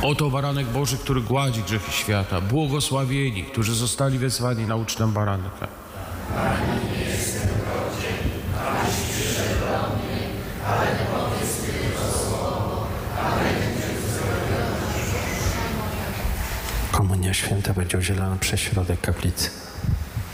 Oto baranek Boży, który gładzi grzechy świata. Błogosławieni, którzy zostali wezwani na ucztę baranka. Komunia święta będzie udzielana przez środek kaplicy.